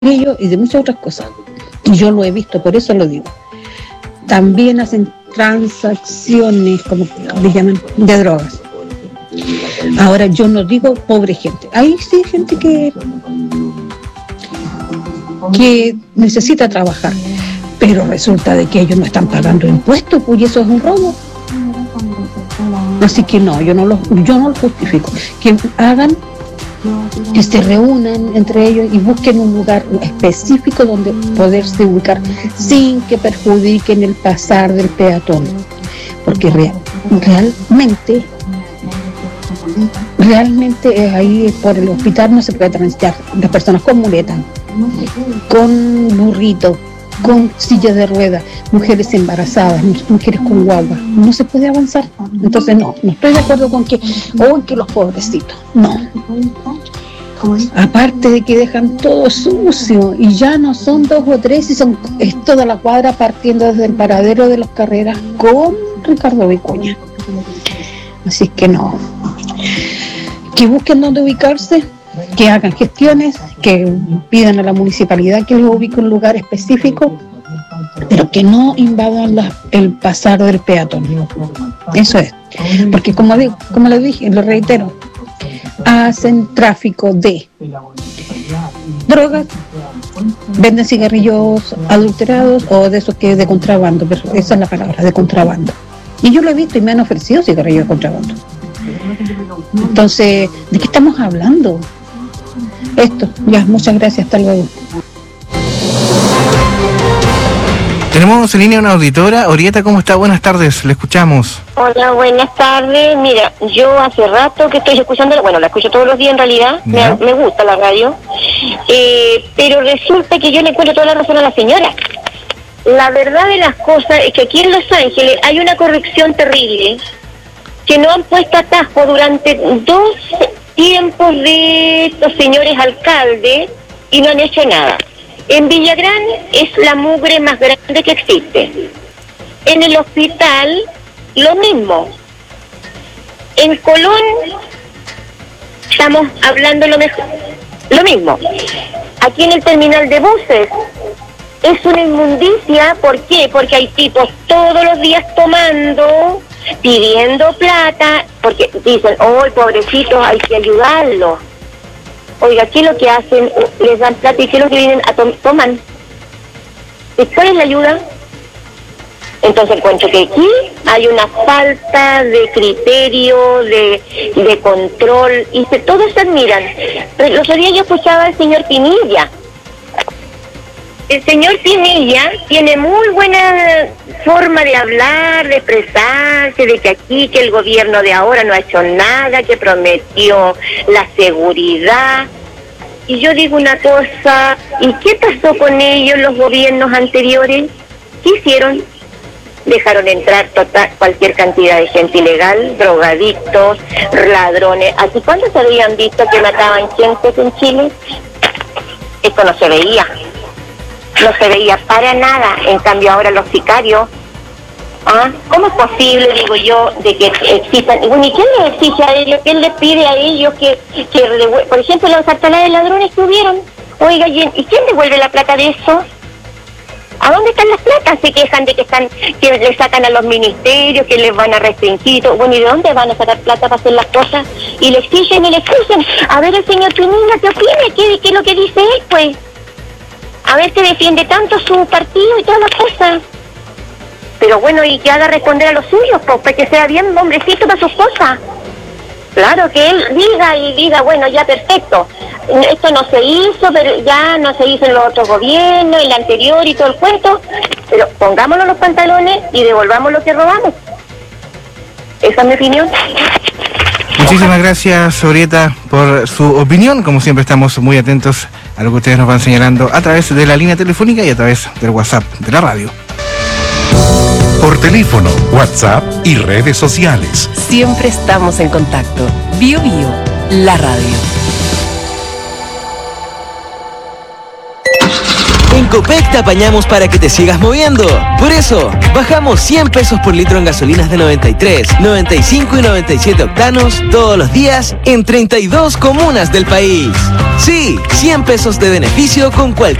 ellos y de muchas otras cosas. Y yo lo he visto, por eso lo digo. También hacen transacciones, como le llaman, de drogas. Ahora, yo no digo pobre gente. Hay sí gente que necesita trabajar, pero resulta de que ellos no están pagando impuestos, pues, y eso es un robo. Así que no, yo no lo justifico. Que hagan, que se reúnan entre ellos y busquen un lugar específico donde poderse ubicar sin que perjudiquen el pasar del peatón, porque realmente ahí por el hospital no se puede transitar. Las personas con muletas, con burrito, con silla de ruedas, mujeres embarazadas, mujeres con guagua, no se puede avanzar. Entonces no estoy de acuerdo con que los pobrecitos, no. Aparte de que dejan todo sucio y ya no son 2 o 3, y es toda la cuadra partiendo desde el paradero de las Carreras con Ricardo Vicuña. Así que no, que busquen dónde ubicarse, que hagan gestiones, que pidan a la municipalidad que les ubique un lugar específico, pero que no invadan el pasar del peatón. Eso es, porque como les dije, lo reitero, hacen tráfico de drogas, venden cigarrillos adulterados o de esos que de contrabando, pero esa es la palabra, de contrabando. Y yo lo he visto y me han ofrecido cigarrillos de contrabando. Entonces, ¿de qué estamos hablando? Esto, ya, muchas gracias, hasta luego. Tenemos en línea una auditora. Orieta, ¿cómo está? Buenas tardes, le escuchamos. Hola, buenas tardes. Mira, yo hace rato que estoy escuchando, la escucho todos los días en realidad, me gusta la radio, pero resulta que yo le encuentro toda la razón a la señora. La verdad de las cosas es que aquí en Los Ángeles hay una corrupción terrible, que no han puesto atajo durante 2 tiempos de estos señores alcaldes y no han hecho nada. En Villagrán es la mugre más grande que existe. En el hospital, lo mismo. En Colón, estamos hablando lo mismo. Aquí en el terminal de buses, es una inmundicia. ¿Por qué? Porque hay tipos todos los días tomando, pidiendo plata, porque dicen, pobrecitos, hay que ayudarlos. Oiga, ¿qué es lo que hacen? Les dan plata y ¿qué es lo que vienen a toman? ¿Después la ayuda? Entonces encuentro que aquí hay una falta de criterio, de control, y todos se admiran. Pero los otros días yo escuchaba al señor Pinilla. El señor Pinilla tiene muy buena forma de hablar, de expresarse, de que aquí, que el gobierno de ahora no ha hecho nada, que prometió la seguridad. Y yo digo una cosa, ¿y qué pasó con ellos los gobiernos anteriores? ¿Qué hicieron? Dejaron entrar cualquier cantidad de gente ilegal, drogadictos, ladrones. ¿Aquí cuándo se habían visto que mataban gente en Chile? Esto no se veía. No se veía para nada. En cambio ahora los sicarios, ¿cómo es posible, digo yo, de que existan? Bueno, ¿y quién les exige a ellos? ¿Quién les pide a ellos que por ejemplo, los atalares de ladrones que hubieron? Oiga, ¿y quién devuelve la plata de eso? ¿A dónde están las platas? Se quejan de que le sacan a los ministerios, que les van a restringir. Bueno, ¿y de dónde van a sacar plata para hacer las cosas? Y le exigen. A ver, el señor Pinilla, ¿qué opina? ¿Qué es lo que dice él, pues? A ver, que defiende tanto su partido y todas las cosas. Pero bueno, y que haga responder a los suyos, pues, para que sea bien hombrecito para sus cosas. Claro, que él diga, bueno, ya perfecto. Esto no se hizo, pero ya no se hizo en los otros gobiernos, el anterior y todo el cuento. Pero pongámonos los pantalones y devolvamos lo que robamos. Esa es mi opinión. Muchísimas gracias, Orieta, por su opinión. Como siempre, estamos muy atentos a lo que ustedes nos van señalando a través de la línea telefónica y a través del WhatsApp de la radio. Por teléfono, WhatsApp y redes sociales. Siempre estamos en contacto. Bio, la radio. En Copec te apañamos para que te sigas moviendo. Por eso, bajamos 100 pesos por litro en gasolinas de 93, 95 y 97 octanos todos los días en 32 comunas del país. Sí, 100 pesos de beneficio con cualquier